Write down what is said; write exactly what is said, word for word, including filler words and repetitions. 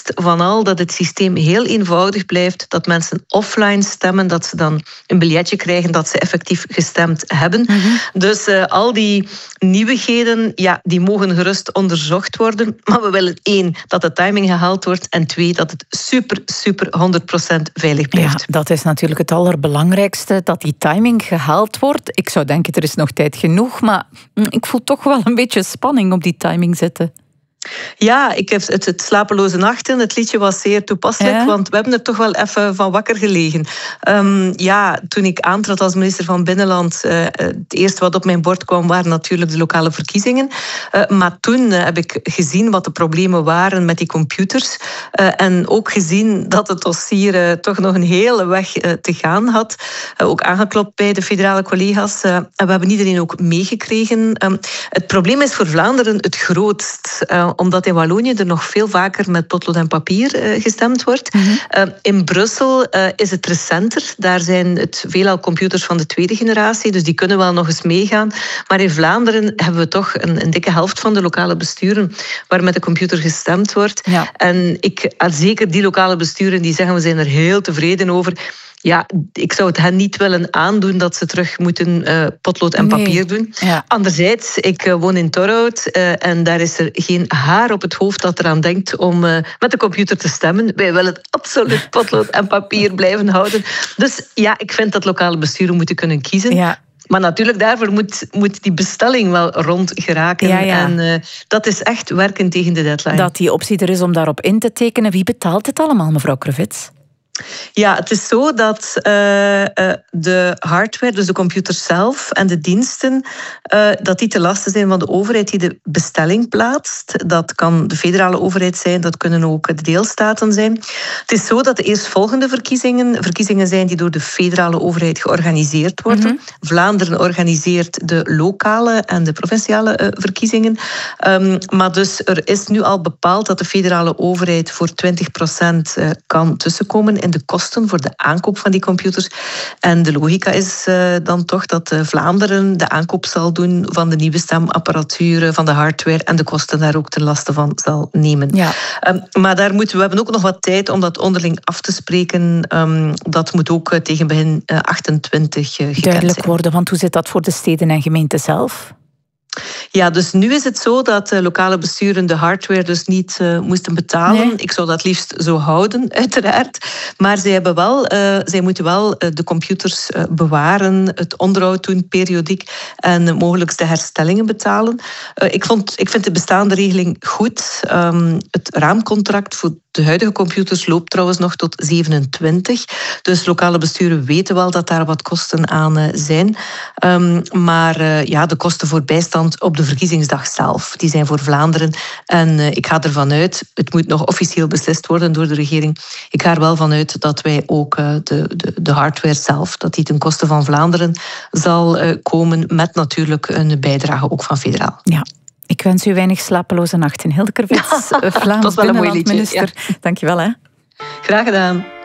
Eerst van al dat het systeem heel eenvoudig blijft, dat mensen offline stemmen, dat ze dan een biljetje krijgen dat ze effectief gestemd hebben. Mm-hmm. Dus uh, al die nieuwigheden, ja, die mogen gerust onderzocht worden. Maar we willen één, dat de timing gehaald wordt en twee, dat het super, super honderd procent veilig blijft. Ja, dat is natuurlijk het allerbelangrijkste, dat die timing gehaald wordt. Ik zou denken, er is nog tijd genoeg, maar ik voel toch wel een beetje spanning op die timing zitten. Ja, ik heb het, het slapeloze nachten. Het liedje was zeer toepasselijk, ja. Want we hebben er toch wel even van wakker gelegen. Um, ja, toen ik aantrad als minister van Binnenland, uh, het eerste wat op mijn bord kwam waren natuurlijk de lokale verkiezingen. Uh, maar toen uh, heb ik gezien wat de problemen waren met die computers. Uh, en ook gezien dat het dossier uh, toch nog een hele weg uh, te gaan had. Uh, ook aangeklopt bij de federale collega's. Uh, en we hebben iedereen ook meegekregen. Um, het probleem is voor Vlaanderen het grootst. Uh, omdat in Wallonië er nog veel vaker met potlood en papier uh, gestemd wordt. Mm-hmm. Uh, in Brussel uh, is het recenter. Daar zijn het veelal computers van de tweede generatie, dus die kunnen wel nog eens meegaan. Maar in Vlaanderen hebben we toch een, een dikke helft van de lokale besturen waar met de computer gestemd wordt. Ja. En ik, zeker die lokale besturen die zeggen we zijn er heel tevreden over. Ja, ik zou het hen niet willen aandoen dat ze terug moeten uh, potlood en papier nee. doen. Ja. Anderzijds, ik uh, woon in Torhout uh, en daar is er geen haar op het hoofd dat eraan denkt om uh, met de computer te stemmen. Wij willen het absoluut potlood en papier blijven houden. Dus ja, ik vind dat lokale besturen moeten kunnen kiezen. Ja. Maar natuurlijk, daarvoor moet, moet die bestelling wel rond geraken. Ja, ja. En uh, dat is echt werken tegen de deadline. Dat die optie er is om daarop in te tekenen. Wie betaalt het allemaal, mevrouw Crevits? Ja, het is zo dat uh, uh, de hardware, dus de computer zelf en de diensten, uh, dat die te lasten zijn van de overheid die de bestelling plaatst. Dat kan de federale overheid zijn, dat kunnen ook de deelstaten zijn. Het is zo dat de eerstvolgende verkiezingen verkiezingen zijn die door de federale overheid georganiseerd worden. Mm-hmm. Vlaanderen organiseert de lokale en de provinciale uh, verkiezingen. Um, maar dus er is nu al bepaald dat de federale overheid voor twintig procent uh, kan tussenkomen in de kosten voor de aankoop van die computers. En de logica is uh, dan toch dat uh, Vlaanderen de aankoop zal doen van de nieuwe stemapparatuur, van de hardware en de kosten daar ook ten laste van zal nemen. Ja. Um, maar daar moeten we hebben ook nog wat tijd om dat onderling af te spreken. Um, dat moet ook uh, tegen begin uh, achtentwintig uh, gekend duidelijk zijn. worden, want hoe zit dat voor de steden en gemeenten zelf? Ja, dus nu is het zo dat uh, lokale besturen de hardware dus niet uh, moesten betalen. Nee. Ik zou dat liefst zo houden, uiteraard. Maar zij, hebben wel, uh, zij moeten wel uh, de computers uh, bewaren, het onderhoud doen periodiek en uh, mogelijk de herstellingen betalen. Uh, ik, vond, ik vind de bestaande regeling goed. Um, het raamcontract voor de huidige computers loopt trouwens nog tot zevenentwintig. Dus lokale besturen weten wel dat daar wat kosten aan uh, zijn. Um, maar uh, ja, de kosten voor bijstand op de verkiezingsdag zelf, die zijn voor Vlaanderen. En uh, ik ga ervan uit, het moet nog officieel beslist worden door de regering. Ik ga er wel van uit dat wij ook uh, de, de, de hardware zelf, dat die ten koste van Vlaanderen zal uh, komen, met natuurlijk een bijdrage ook van federaal. Ja. Ik wens u weinig slapeloze nachten. Hilde Crevits, Vlaams Binnenlandminister. Ja. Dank je wel. Hè. Graag gedaan.